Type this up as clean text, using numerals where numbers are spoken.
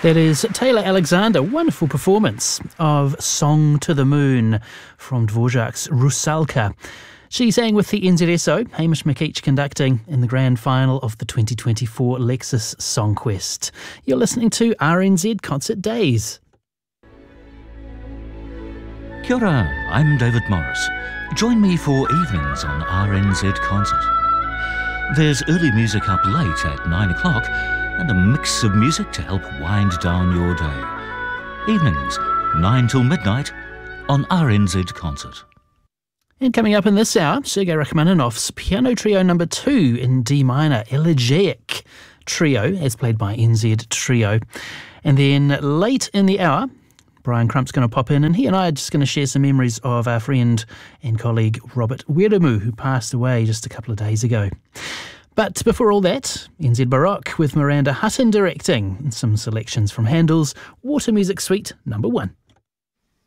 That is Taylor Alexander, wonderful performance of Song to the Moon from Dvorak's Rusalka. She sang with the NZSO, Hamish McKeach conducting in the grand final of the 2024 Lexus Songquest. You're listening to RNZ Concert Days. Kia ora, I'm David Morris. Join me for evenings on RNZ Concert. There's early music up late at 9 o'clock and a mix of music to help wind down your day. Evenings, 9 till midnight on RNZ Concert. And coming up in this hour, Sergei Rachmaninoff's Piano Trio No. 2 in D minor, Elegiac Trio, as played by NZ Trio. And then late in the hour, Brian Crump's going to pop in, and he and I are just going to share some memories of our friend and colleague Robert Wiremu, who passed away just a couple of days ago. But before all that, NZ Baroque with Miranda Hutton directing, and some selections from Handel's Water Music Suite No. 1.